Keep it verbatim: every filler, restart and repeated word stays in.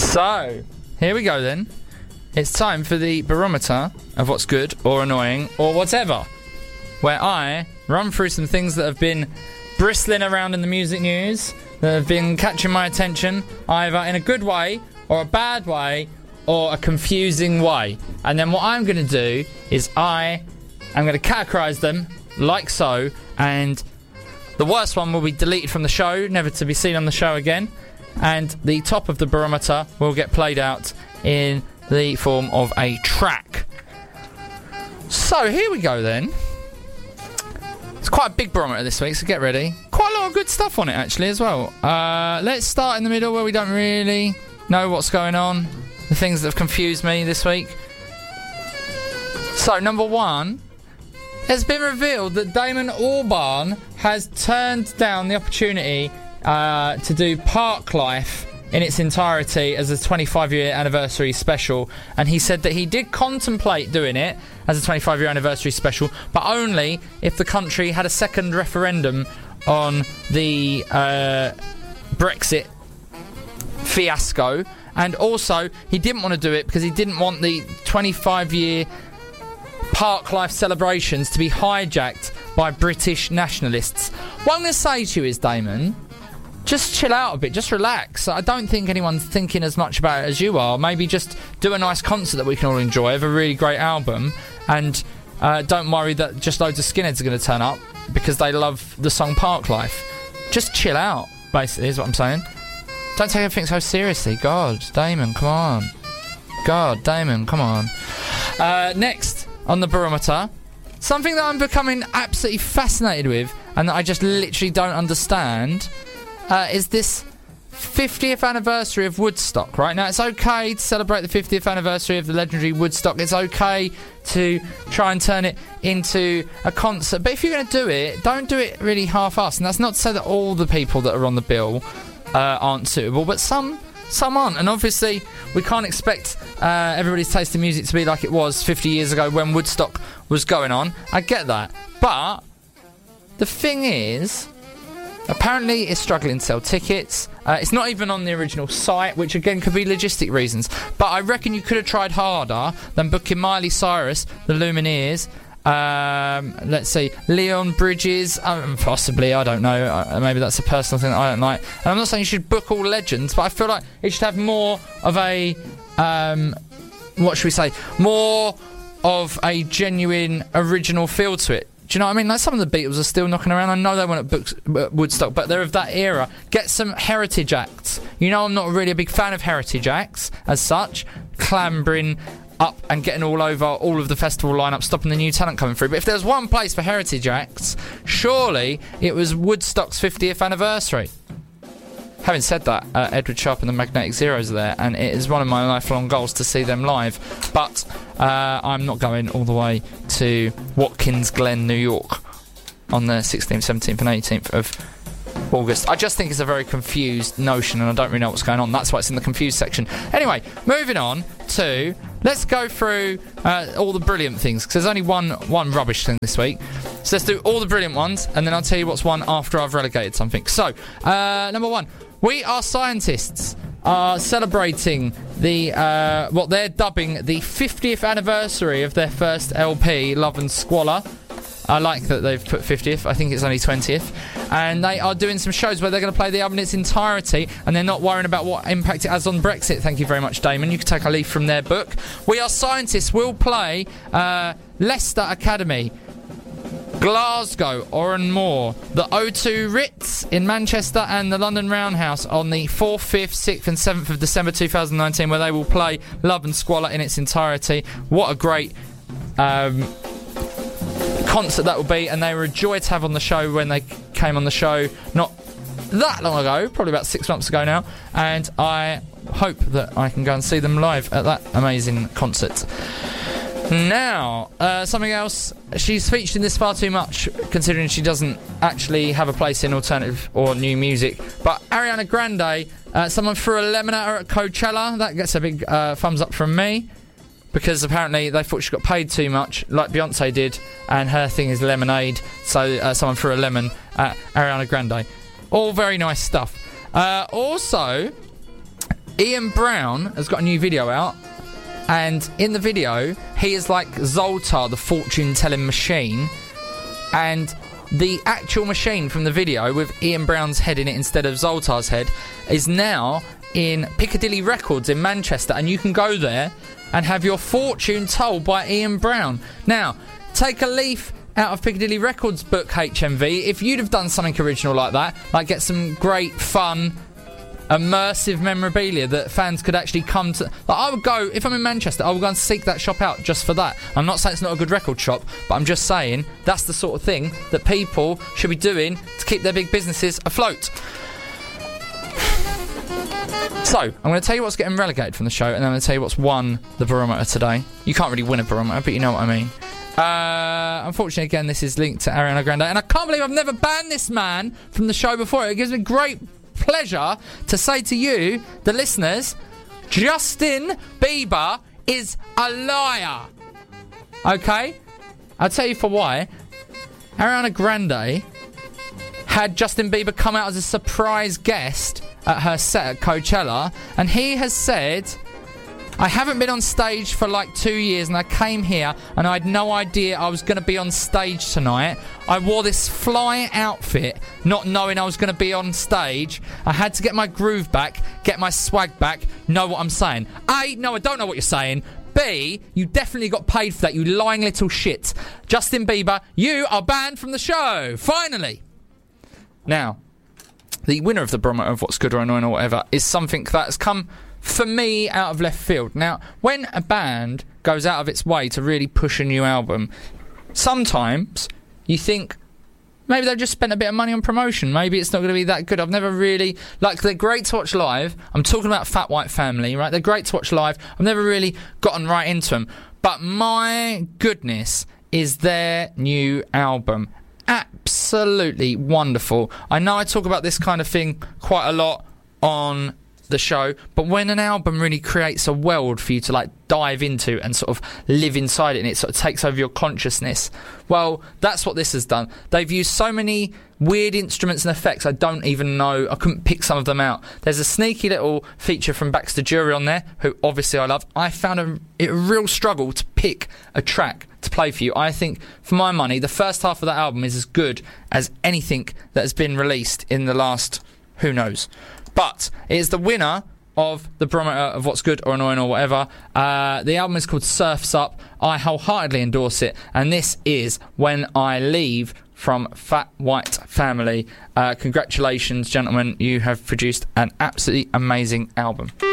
So, here we go then. It's time for the barometer of what's good or annoying or whatever, where I run through some things that have been bristling around in the music news, that have been catching my attention, either in a good way or a bad way or a confusing way. And then what I'm going to do is I am going to categorise them like so, and the worst one will be deleted from the show, never to be seen on the show again, and the top of the barometer will get played out in the form of a track. So here we go then. It's quite a big barometer this week, so get ready. Quite a lot of good stuff on it actually as well. Uh, let's start in the middle where we don't really know what's going on. The things that have confused me this week. So number one, it's been revealed that Damon Albarn has turned down the opportunity uh, to do Parklife in its entirety as a twenty-five year anniversary special, and he said that he did contemplate doing it as a twenty-five year anniversary special, but only if the country had a second referendum on the uh, Brexit fiasco. And also he didn't want to do it because he didn't want the twenty-five year Parklife celebrations to be hijacked by British nationalists. What I'm going to say to you is, Damon, just chill out a bit, just relax. I don't think anyone's thinking as much about it as you are. Maybe just do a nice concert that we can all enjoy of a really great album, and uh, don't worry that just loads of skinheads are going to turn up because they love the song Parklife. Just chill out, basically, is what I'm saying. Don't take everything so seriously. God, Damon, come on. God, Damon, come on. Uh, next on the barometer, something that I'm becoming absolutely fascinated with and that I just literally don't understand uh, is this fiftieth anniversary of Woodstock. Right now, it's okay to celebrate the fiftieth anniversary of the legendary Woodstock. It's okay to try and turn it into a concert. But if you're going to do it, don't do it really half-assed. And that's not to say that all the people that are on the bill Uh, aren't suitable, but some some aren't, and obviously we can't expect uh, everybody's taste in music to be like it was fifty years ago when Woodstock was going on. I get that, but the thing is, apparently it's struggling to sell tickets. Uh, it's not even on the original site, which again could be logistic reasons, but I reckon you could have tried harder than booking Miley Cyrus, the Lumineers, Um, let's see, Leon Bridges, um, possibly, I don't know, uh, maybe that's a personal thing that I don't like. And I'm not saying you should book all legends, but I feel like it should have more of a, um, what should we say, more of a genuine original feel to it. Do you know what I mean? Like, some of the Beatles are still knocking around. I know they weren't at Books, uh, Woodstock, but they're of that era. Get some heritage acts. You know, I'm not really a big fan of heritage acts as such, clambering up and getting all over all of the festival lineup, stopping the new talent coming through. But if there's one place for heritage acts, surely it was Woodstock's fiftieth anniversary. Having said that, uh, Edward Sharpe and the Magnetic Zeros are there, and it is one of my lifelong goals to see them live. But uh, I'm not going all the way to Watkins Glen, New York on the sixteenth, seventeenth and eighteenth of August. I just think it's a very confused notion, and I don't really know what's going on. That's why it's in the confused section. Anyway, moving on to, let's go through uh, all the brilliant things, because there's only one one rubbish thing this week. So let's do all the brilliant ones, and then I'll tell you what's one after I've relegated something. So, uh, number one, We Are Scientists are celebrating the uh, what they're dubbing the fiftieth anniversary of their first L P, Love and Squalor. I like that they've put fiftieth. I think it's only twentieth. And they are doing some shows where they're going to play the album in its entirety, and they're not worrying about what impact it has on Brexit. Thank you very much, Damon. You can take a leaf from their book. We Are Scientists will play uh, Leicester Academy, Glasgow, Oran Moor, the O two Ritz in Manchester, and the London Roundhouse on the fourth, fifth, sixth and seventh of December two thousand nineteen, where they will play Love and Squalor in its entirety. What a great Um, concert that will be, and they were a joy to have on the show when they came on the show not that long ago, probably about six months ago now, and I hope that I can go and see them live at that amazing concert. Now, uh, something else, she's featured in this far too much, considering she doesn't actually have a place in alternative or new music, but Ariana Grande, uh, someone threw a lemon at her at Coachella. That gets a big uh, thumbs up from me, because apparently they thought she got paid too much, like Beyonce did, and her thing is lemonade, so uh, someone threw a lemon at Ariana Grande. All very nice stuff. Uh, also, Ian Brown has got a new video out, and in the video, he is like Zoltar, the fortune-telling machine, and the actual machine from the video, with Ian Brown's head in it instead of Zoltar's head, is now in Piccadilly Records in Manchester, and you can go there and have your fortune told by Ian Brown. Now, take a leaf out of Piccadilly Records book, H M V. If you'd have done something original like that, like get some great fun immersive memorabilia that fans could actually come to. Like, I would go, if I'm in Manchester, I would go and seek that shop out just for that. I'm not saying it's not a good record shop, but I'm just saying that's the sort of thing that people should be doing to keep their big businesses afloat. So, I'm going to tell you what's getting relegated from the show, and then I'm going to tell you what's won the barometer today. You can't really win a barometer, but you know what I mean. Uh, unfortunately, again, this is linked to Ariana Grande, and I can't believe I've never banned this man from the show before. It gives me great pleasure to say to you, the listeners, Justin Bieber is a liar. Okay? I'll tell you for why. Ariana Grande had Justin Bieber come out as a surprise guest at her set at Coachella, and he has said, I haven't been on stage for like two years and I came here and I had no idea I was going to be on stage tonight. I wore this fly outfit not knowing I was going to be on stage. I had to get my groove back, get my swag back. Know what I'm saying? A, no, I don't know what you're saying. B, you definitely got paid for that, you lying little shit. Justin Bieber, you are banned from the show. Finally. Now, the winner of the barometer of what's good or annoying or whatever is something that has come, for me, out of left field. Now, when a band goes out of its way to really push a new album, sometimes you think maybe they've just spent a bit of money on promotion. Maybe it's not going to be that good. I've never really... Like, they're great to watch live. I'm talking about Fat White Family, right? They're great to watch live. I've never really gotten right into them. But my goodness, is their new album absolutely wonderful. I know I talk about this kind of thing quite a lot on the show, but when an album really creates a world for you to like dive into and sort of live inside it, and it sort of takes over your consciousness, well, that's what this has done. They've used so many weird instruments and effects I don't even know, I couldn't pick some of them out. There's a sneaky little feature from Baxter Jury on there, who obviously I love. I found a, it a real struggle to pick a track to play for you. I think, for my money, the first half of that album is as good as anything that has been released in the last, who knows. But it is the winner of the barometer of what's good or annoying or whatever. Uh, the album is called Surf's Up. I wholeheartedly endorse it. And this is When I Leave from Fat White Family. Uh, congratulations, gentlemen. You have produced an absolutely amazing album.